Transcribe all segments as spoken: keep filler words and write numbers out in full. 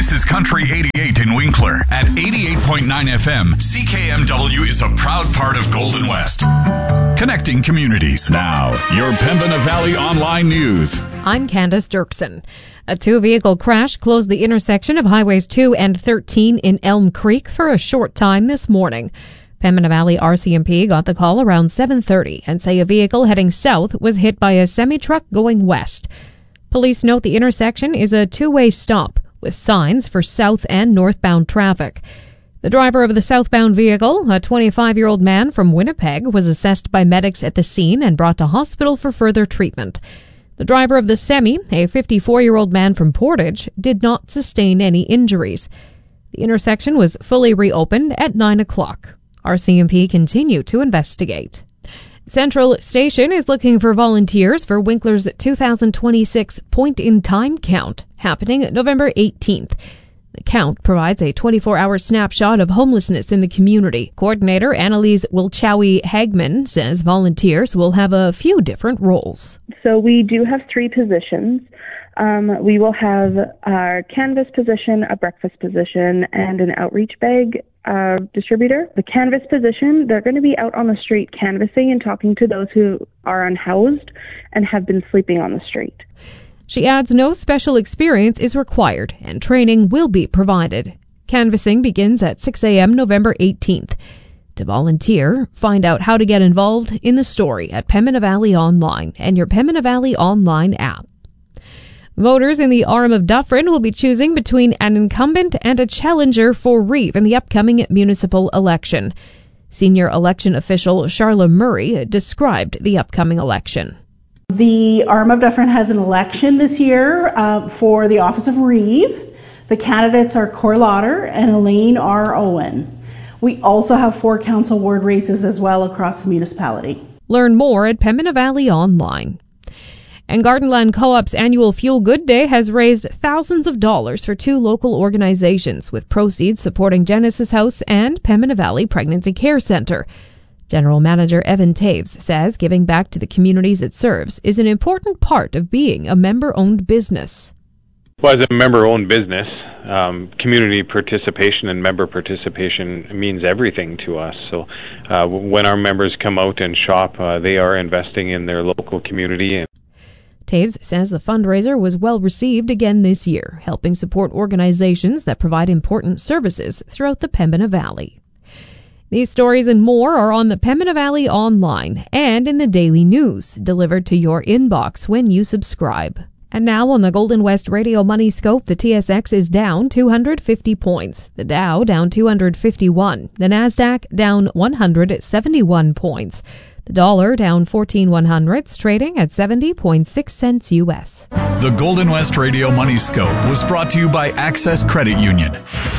This is Country eighty-eight in Winkler. At eighty-eight point nine F M, C K M W is a proud part of Golden West. Connecting communities. Now, your Pembina Valley Online News. I'm Candace Dirksen. A two-vehicle crash closed the intersection of Highways two and thirteen in Elm Creek for a short time this morning. Pembina Valley R C M P got the call around seven thirty and say a vehicle heading south was hit by a semi-truck going west. Police note the intersection is a two-way stop with signs for south and northbound traffic. The driver of the southbound vehicle, a twenty-five-year-old man from Winnipeg, was assessed by medics at the scene and brought to hospital for further treatment. The driver of the semi, a fifty-four-year-old man from Portage, did not sustain any injuries. The intersection was fully reopened at nine o'clock. R C M P continue to investigate. Central Station is looking for volunteers for Winkler's two thousand twenty-six point-in-time count, happening November eighteenth. The count provides a twenty-four hour snapshot of homelessness in the community. Coordinator Annalise Wilchowie-Hagman says volunteers will have a few different roles. So we do have three positions. Um, we will have our canvas position, a breakfast position, and an outreach bag uh, distributor. The canvas position, they're going to be out on the street canvassing and talking to those who are unhoused and have been sleeping on the street. She adds no special experience is required and training will be provided. Canvassing begins at six a.m. November eighteenth. To volunteer, find out how to get involved in the story at Pembina Valley Online and your Pembina Valley Online app. Voters in the Arm of Dufferin will be choosing between an incumbent and a challenger for Reeve in the upcoming municipal election. Senior election official Charla Murray described the upcoming election. The Arm of Dufferin has an election this year uh, for the office of Reeve. The candidates are Cor Lauder and Elaine R. Owen. We also have four council ward races as well across the municipality. Learn more at Pembina Valley Online. And Gardenland Co-op's annual Fuel Good Day has raised thousands of dollars for two local organizations, with proceeds supporting Genesis House and Pembina Valley Pregnancy Care Centre. General Manager Evan Taves says giving back to the communities it serves is an important part of being a member-owned business. Well, as a member-owned business, um, community participation and member participation means everything to us. So uh, when our members come out and shop, uh, they are investing in their local community. And Taves says the fundraiser was well received again this year, helping support organizations that provide important services throughout the Pembina Valley. These stories and more are on the Pembina Valley Online and in the Daily News, delivered to your inbox when you subscribe. And now on the Golden West Radio Money Scope, the T S X is down two hundred fifty points, the Dow down two hundred fifty-one, the Nasdaq down one hundred seventy-one points. The dollar down fourteen one hundredths, trading at seventy point six cents U S. The Golden West Radio Money Scope was brought to you by Access Credit Union.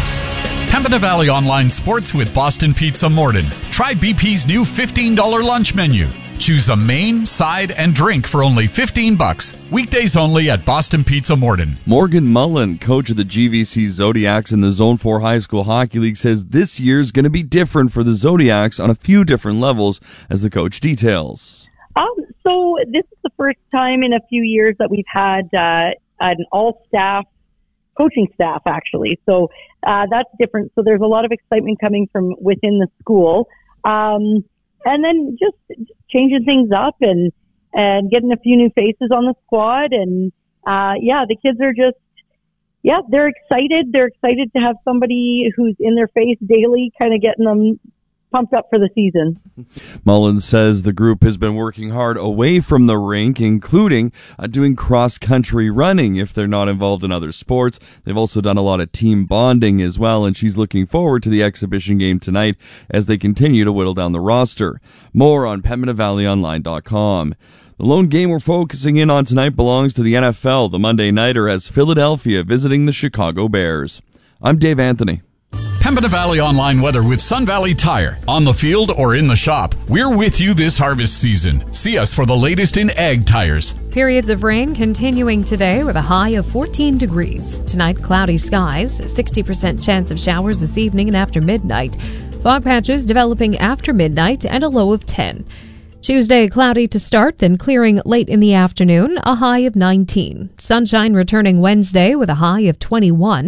Pembina Valley Online Sports with Boston Pizza Morden. Try B P's new fifteen dollars lunch menu. Choose a main, side, and drink for only fifteen bucks. Weekdays only at Boston Pizza Morden. Morgan Mullen, coach of the G V C Zodiacs in the Zone four High School Hockey League, says this year's going to be different for the Zodiacs on a few different levels, as the coach details. Um, so this is the first time in a few years that we've had uh, an all-staff coaching staff, actually. So uh, that's different. So there's a lot of excitement coming from within the school. Um, and then just, just changing things up and, and getting a few new faces on the squad. And, uh, yeah, the kids are just, yeah, they're excited. They're excited to have somebody who's in their face daily, kind of getting them pumped up for the season. Mullins says the group has been working hard away from the rink, including uh, doing cross-country running if they're not involved in other sports. They've also done a lot of team bonding as well, and she's looking forward to the exhibition game tonight as they continue to whittle down the roster. More on Pembina Valley Online dot com. The lone game we're focusing in on tonight belongs to the N F L. The Monday Nighter has Philadelphia visiting the Chicago Bears. I'm Dave Anthony. Pembina Valley Online weather with Sun Valley Tire. On the field or in the shop, we're with you this harvest season. See us for the latest in ag tires. Periods of rain continuing today with a high of fourteen degrees. Tonight, cloudy skies, sixty percent chance of showers this evening and after midnight. Fog patches developing after midnight and a low of ten. Tuesday, cloudy to start, then clearing late in the afternoon, a high of nineteen. Sunshine returning Wednesday with a high of twenty-one.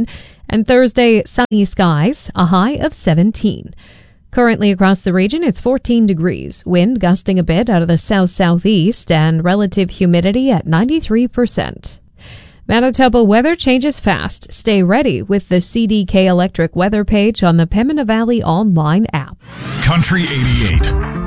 And Thursday, sunny skies, a high of seventeen. Currently across the region, it's fourteen degrees, wind gusting a bit out of the south-southeast, and relative humidity at ninety-three percent. Manitoba weather changes fast. Stay ready with the C D K Electric weather page on the Pembina Valley online app. Country eighty-eight.